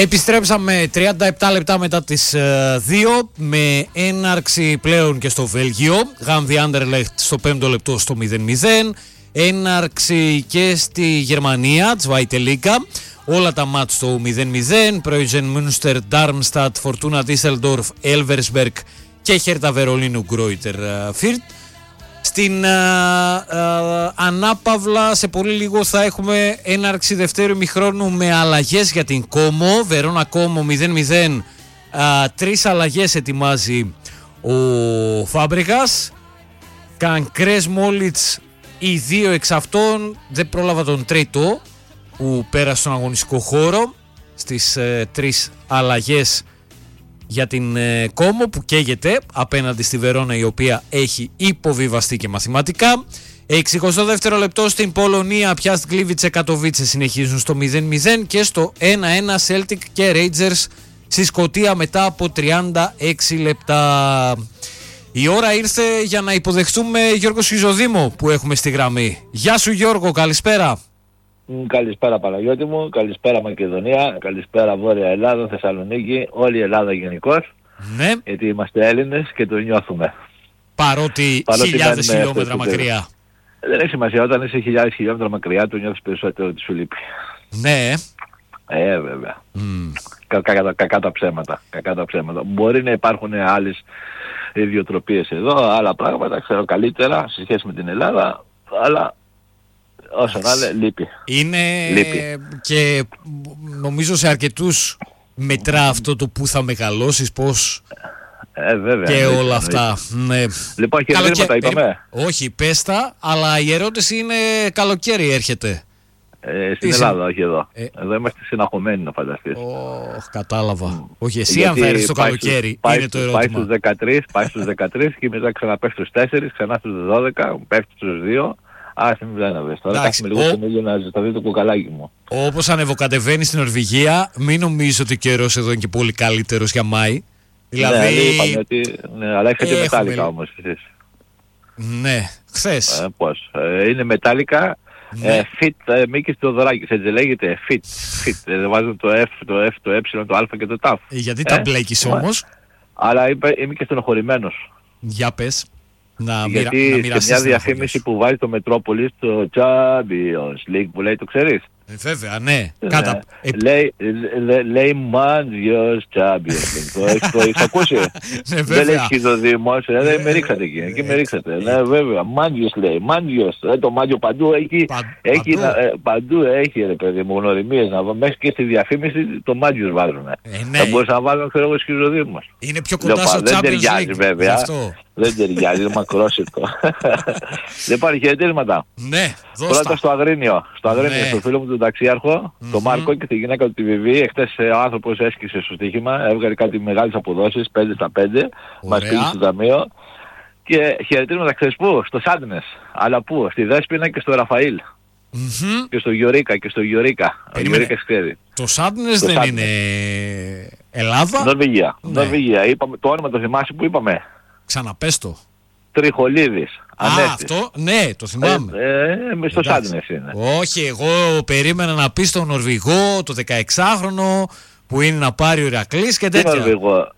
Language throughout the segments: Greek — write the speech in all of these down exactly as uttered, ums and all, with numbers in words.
Επιστρέψαμε τριάντα επτά λεπτά μετά τις δύο με έναρξη πλέον και στο Βέλγιο. Γάνδη Άντερλεχτ στο πέμπτο λεπτό στο μηδέν μηδέν. Έναρξη και στη Γερμανία, Zweite Liga. Όλα τα μάτς στο μηδέν μηδέν. Πρόιζεν Μούνστερ, Ντάρμστατ, Φορτούνα Ντίσσελντορφ, Έλβερσμπεργκ και Χέρτα Βερολίνου Γκρόιτερ Φίρτ. Στην α, α, ανάπαυλα σε πολύ λίγο θα έχουμε έναρξη δευτέρου ημιχρόνου με αλλαγές για την Κόμο. Βερόνα Κόμο μηδέν μηδέν. Α, τρεις αλλαγές ετοιμάζει ο Φάμπρεγας. Κανκρές Μόλιτς, οι δύο εξ αυτών. Δεν πρόλαβα τον τρίτο που πέρασε στον αγωνιστικό χώρο. Στις ε, τρεις αλλαγές για την ε, Κόμο που καίγεται απέναντι στη Βερόνα, η οποία έχει υποβιβαστεί και μαθηματικά. εξηκοστό δεύτερο λεπτό στην Πολωνία, Πιάστ Γκλίβιτσε Κατοβίτσε συνεχίζουν στο μηδέν μηδέν και στο ένα ένα Celtic και Rangers στη Σκωτία μετά από τριάντα έξι λεπτά. Η ώρα ήρθε για να υποδεχτούμε Γιώργο Σιζοδήμο που έχουμε στη γραμμή. Γεια σου Γιώργο, καλησπέρα. Καλησπέρα Παναγιώτη μου, καλησπέρα Μακεδονία, καλησπέρα Βόρεια Ελλάδα, Θεσσαλονίκη, όλη η Ελλάδα γενικώς. Ναι. Γιατί είμαστε Έλληνες και το νιώθουμε. Παρότι, Παρότι χιλιάδες χιλιόμετρα μακριά. Δεν έχει σημασία, όταν είσαι χιλιάδες χιλιόμετρα μακριά το νιώθεις περισσότερο ότι σου λείπει. Ναι. Ε, βέβαια. Mm. Κακά, κακά, κακά τα ψέματα. Κακά τα ψέματα. Μπορεί να υπάρχουν άλλες ιδιοτροπίες εδώ, άλλα πράγματα, ξέρω καλύτερα σε σχέση με την Ελλάδα, αλλά όσο να λέει, λείπει. Είναι λείπει. Και νομίζω σε αρκετούς μετρά αυτό το που θα μεγαλώσεις, πώς ε, βέβαια, και βέβαια, όλα αυτά. Ναι. Λοιπόν, χαιρετίσματα είπαμε. Όχι, πες τα, αλλά η ερώτηση είναι καλοκαίρι έρχεται. Ε, στην Είσαι... Ελλάδα, όχι εδώ. Ε... Εδώ είμαστε συναχωμένοι να φανταστείς. Oh, κατάλαβα. Mm. Όχι, εσύ γιατί αν θα έρθεις το καλοκαίρι, πάει, είναι το ερώτημα. Πάει στους δεκατρείς, πάει στους δεκατρείς και μετά ξαναπέφτει στους τέσσερις, ξανά στους δώδεκα, πέφτει στους δύο. Α, μην βλέπει να βρεις. Τώρα κάθομαι λίγο στον ήλιο να ζηταθεί το κουκαλάκι μου. Όπως ανεβοκατεβαίνει στην Νορβηγία, μην νομίζεις ότι ο καιρός εδώ είναι και πολύ καλύτερος για Μάη. Δηλαδή... Ναι, είπαμε ότι... ναι, αλλά έχετε έχουμε... μετάλλικα όμως εσείς. Ναι, χθες. Ε, πώς. Ε, είναι μετάλλικα. Ναι. Ε, fit, ε, Μίκης Θεοδωράκης, έτσι λέγεται, fit, fit, ε, βάζουν το F, το F, το E, το Α και το Τ. Γιατί ε, τα μπλέκεις όμως? Αλλά είμαι, είμαι και στενοχωρημένος. Για πες. Να γιατί μοιρα, σε μια διαφήμιση που βάζει το Μετρόπολης, το Champions League που λέει, το ξέρεις? Ε, βέβαια, ναι. ναι. Κάτα... Ε, λέει, λέ, λέει Μάντζιος Champions League. Το έχεις ακούσει? Ναι, δεν λέει Σχηδοδήμος, ε, δεν με ρίξατε εκεί. Εκεί με ρίξατε. Ναι, βέβαια. Μάντζιος λέει. Μάντζιος. Ε, το Μάντζιο παντού έχει. Πα, έχει παντού. Ε, παντού έχει ρε παιδί μου γνωριμίες. Να, μέχρι και στη διαφήμιση το Μάντζιος βάζουν. Ε, ναι. Θα μπορούσα να βάλω, ξέρω εγώ, Σχηδοδήμος. Είναι πιο κοντά στο Champions League. Δεν ταιριάζει βέβαια. Δεν ταιριάζει, είναι μακρόσυρτο. Λοιπόν, χαιρετίσματα. Ναι, δώστα. Πρώτα στο Αγρίνιο. Στο Αγρίνιο, ναι. Στο φίλο μου τον ταξιάρχο, mm-hmm. τον Μάρκο και τη γυναίκα του τη Βιβί. Εχθές ο άνθρωπος έσκησε στο στοίχημα, έβγαλε κάτι μεγάλες αποδόσεις, πέντε στα πέντε. Μας πήγε στο ταμείο. Και χαιρετίσματα, ξέρεις πού? Στο Σάντνες. Αλλά πού? Στη Δέσποινα και στο Ραφαήλ. Mm-hmm. Και στο Γιωρίκα και στο Γιωρίκα. Ο Γιωρίκα ξέρει. Το Σάντνες δεν Σάντνες. Είναι Ελλάδα? Νορβηγία. Ναι. Νορβηγία. Είπαμε, το όνομα το θυμάσαι που είπαμε? Ξαναπες το. Τριχολίδης. Α, αυτό, ναι, το θυμάμαι. Ε, ε, στο Σάντνες είναι. Όχι, εγώ περίμενα να πεις τον Νορβηγό, το δεκαεξάχρονο, που είναι να πάρει ο Ηρακλής και τέτοια. Τι Νορβηγό,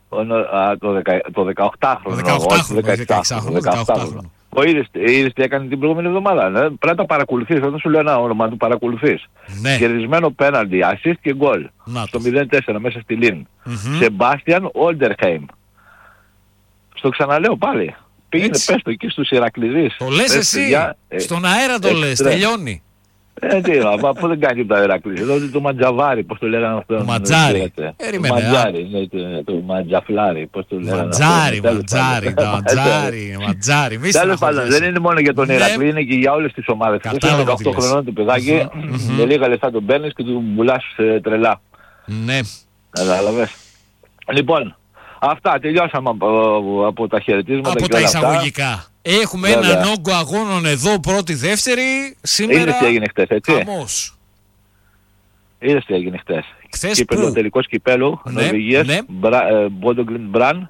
το δεκαοκτάχρονο, το δεκαοκτάχρονο. Ο είδες, είδες τι έκανε την προηγούμενη εβδομάδα. Ναι? Πρέπει να τα παρακολουθείς. Όταν σου λέω ένα όνομα, του παρακολουθείς. Ναι. Κερδισμένο πέναλτι, assist και γκολ. Στο μηδέν τέσσερα μέσα στη Λίν. Σεμπάστιαν Όλτερχεϊμ. Στο ξαναλέω πάλι. Πήγαινε πες το εκεί στους Ηρακλειδείς. Το λες εσύ. Για... Στον αέρα το λες. Τελειώνει. Ε, τι, αφού δεν κάνει τα Ηρακλή. Εδώ το Ματζαβάρι, πώς το λέγανε αυτό. Το Ματζάρι. Το Ματζάρι, το Ματζαφλάρι, πώς το λέγανε. Ματζάρι, Ματζάρι, Ματζάρι, Ματζάρι. Τέλος πάντων, δεν είναι μόνο για τον Ηρακλή, είναι και για όλες τις ομάδες. Είναι δεκαοκτώ χρονών το παιδάκι, με λίγα λεφτά τον παίρνεις και του μπουλάς τρελά. Ναι. Κατάλαβες. Λοιπόν, αυτά, τελειώσαμε από, από τα χαιρετίσματα από και τα όλα εισαγωγικά. Αυτά. Έχουμε βέβαια έναν όγκο αγώνων εδώ πρώτη-δεύτερη. Σήμερα είδες τι έγινε χτες, έτσι. Χαμός. Είδες τι έγινε χτες. Χθες Κύπελλο, πού? τελικός κυπέλλου, ναι, Νορβηγίας, ναι. Μπόντογκλιν Μπραν.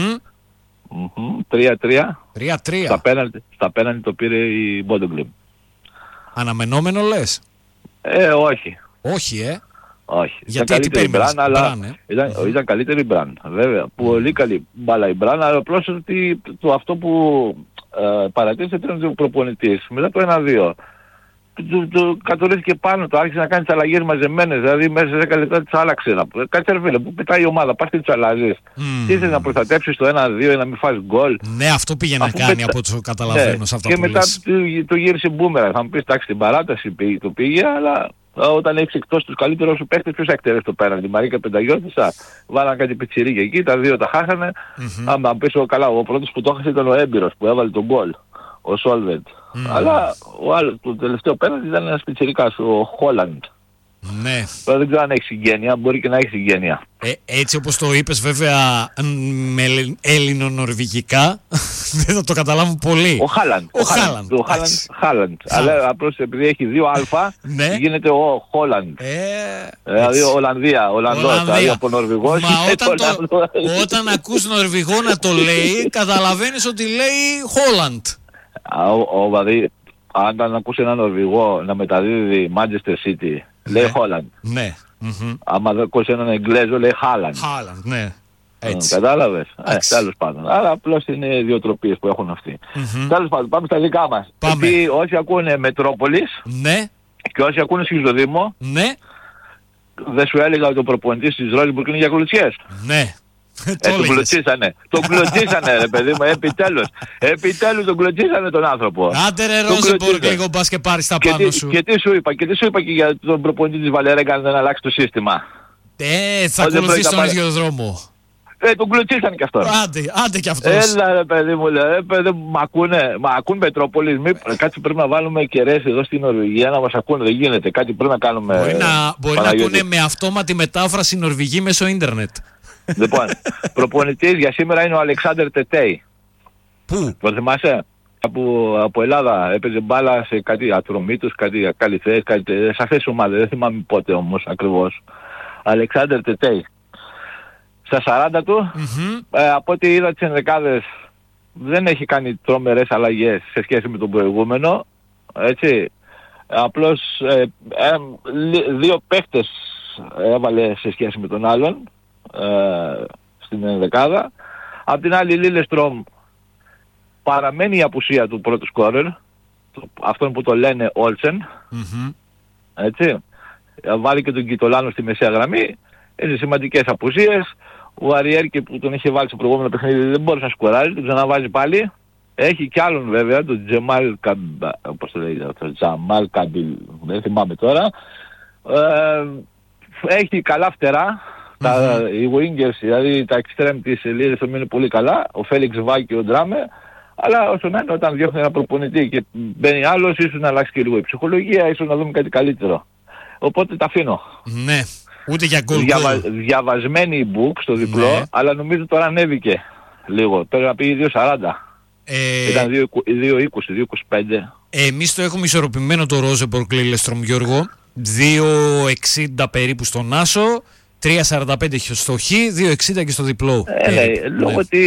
τρία τρία. τρία τρία. Στα πέναλτι, στα πέναλτι το πήρε η Μπόντογκλιν. Αναμενόμενο λες? Ε, όχι. Όχι, ε. Όχι. Γιατί τι περίμενες, αλλά Μπραν, ε? ήταν, mm-hmm. ήταν καλύτερη η Μπραν, βέβαια. Πολύ καλή μπάλα η Μπραν, αλλά απλώς ότι το αυτό που ε, παρατήρησε ήταν ο προπονητής. Μετά το ένα δύο. Το, το κατορίστηκε πάνω, το άρχισε να κάνει τις αλλαγές μαζεμένες, δηλαδή μέσα σε δέκα λεπτά τις άλλαξε. Κάτσε ρε φίλε, που πετάει η ομάδα, πας και τις αλλάζεις. Mm. Τι θες να προστατεύσεις το ένα δύο ή να μην φας γκολ. Ναι, αυτό πήγε να κάνει πετα... από όσο καταλαβαίνω ναι. σε αυτά και που μετά το, το γύρισε μπούμερα. Θα μου πεις, εντάξει, την παράταση πήγε, το πήγε, αλλά όταν έχεις εκτός τους καλύτερους σου παίχτες, ποιος εκτελέσει το πέραν, τη Μαρίκα Πενταγιώτησα, βάλαν κάτι πιτσιρίκια εκεί, τα δύο τα χάσανε. Mm-hmm. Άμα πεις ο καλά, ο πρώτος που το έχασε ήταν ο έμπειρος που έβαλε τον γκολ, ο Σόλβεντ. Mm. Αλλά ο άλλος, το τελευταίο πέναντι ήταν ένας πιτσιρικάς, ο Χόλαντ. Ναι. Τώρα δεν ξέρω αν έχει συγγένεια, μπορεί και να έχει συγγένεια. Ε, έτσι όπως το είπες βέβαια με έλληνο-νορβηγικά δεν θα το καταλάβουν πολύ. Ο Χάλαντ. Ο Χάλαντ. Ο Χάλαντ. Αλλά απλώς επειδή έχει δύο αλφα ναι. γίνεται ο Χόλαντ. Ε, δηλαδή Ολλανδία, Ολλανδός, δηλαδή από Νορβηγός. Μα όταν, το, όταν ακούς Νορβηγό να το λέει καταλαβαίνεις ότι λέει Χόλαντ. Ο, ο, δηλαδή, αν ακούσει έναν Νορβηγό να μεταδίδει Manchester City, ναι. λέει Holland. Ναι. Mm-hmm. Άμα δεν ακούσει έναν Εγγλέζο, λέει Haaland. Haaland, ναι. Έτσι. Mm, κατάλαβες. Ε, τέλος πάντων. Άρα απλώς είναι ιδιοτροπίες που έχουν αυτοί. Mm-hmm. Τέλος πάντων, πάμε στα δικά μας. Πάμε. Γιατί όσοι ακούνε Μετρόπολης ναι. και όσοι ακούνε Σχιζοδήμο, ναι. δεν σου έλεγα ότι ο προπονητής της Ρόλιμπουργκ είναι για κλωτσιές. Ναι. Ε, τον κλωτσίσανε. Τον κλωτσίσανε ρε παιδί μου, επιτέλους. Επιτέλους τον κλωτσίσανε τον άνθρωπο. Άντε ρε Ρόζεμπορκ, λίγο μπας και πάρεις τα πάνω σου. Και τι σου είπα, και τι σου είπα και για τον προπονητή της Βαλερέγκα να αλλάξει το σύστημα. Ε, θα ακολουθείς τον ίδιο δρόμο. Ε, τον κλωτσίσανε κι αυτόν. Άντε, άντε κι αυτός. Έλα ρε παιδί μου, λέει, ε, παιδί μου, μ' ακούνε, μ' ακούν Μετρόπολης, μη, κάτι πρέπει να βάλουμε κεραίες εδώ στην Νορβηγία να μας ακούνε, δεν γίνεται, κάτι πρέπει να κάνουμε. Μπορεί να, μπορεί να ακούνε με αυτόματη μετάφραση Νορβηγή μέσω ίντερνετ. Λοιπόν, προπονητής για σήμερα είναι ο Αλεξάνδερ Τετέι. Πού? Το θυμάσαι? Από, από Ελλάδα έπαιζε μπάλα σε κάτι Ατρομήτους, κάτι Καλυθές, κάτι, σε αυτές τις ομάδες, δεν θυμάμαι πότε όμως ακριβώς. Αλεξάνδερ Τετέι. Στα σαράντα του, mm-hmm. ε, από ό,τι είδα τις ενδεκάδες, δεν έχει κάνει τρομερές αλλαγές σε σχέση με τον προηγούμενο, έτσι. Απλώς ε, ε, δύο παίχτες έβαλε σε σχέση με τον άλλον, ε, στην ενδεκάδα. Απ' την άλλη Λίλεστρομ παραμένει η απουσία του πρώτου σκόρερ, αυτόν που το λένε Όλσεν, mm-hmm. έτσι. Βάλει και τον Κιτολάνο στη μεσαία γραμμή, είναι σημαντικές απουσίες. Ο Αριέρκη που τον είχε βάλει στο προηγούμενο παιχνίδι δεν μπορούσε να σκοράρει, τον ξαναβάζει πάλι. Έχει κι άλλον βέβαια, τον Τζεμάλ Καμπ... όπως το λέγεται αυτό, Τζαμάλ Καμπίλ, δεν θυμάμαι τώρα. Ε, έχει καλά φτερά, mm-hmm. τα, οι wingers, δηλαδή τα extreme της Ελίδης είναι πολύ καλά, ο Φέλιξ Βάκη και ο Ντράμε, αλλά όσο να είναι όταν διώχνει ένα προπονητή και μπαίνει άλλος, ίσως να αλλάξει και λίγο η ψυχολογία, ίσως να δούμε κάτι καλύτερο. Οπότε τα αφήνω. Ναι. Ούτε για γκολ. Διαβα... Διαβασμένη η book στο διπλό, ναι. Αλλά νομίζω τώρα ανέβηκε λίγο. Πρέπει να πήγε δύο σαράντα. Ε... Ήταν δύο είκοσι, δύο είκοσι πέντε. Εμείς το έχουμε ισορροπημένο το Ρόζεμπορκ Λίλεστρομ, Γιώργο. δύο εξήντα περίπου στον Άσο, τρία σαράντα πέντε στο Χ, δύο εξήντα και στο διπλό. Ε, ναι, λόγω ότι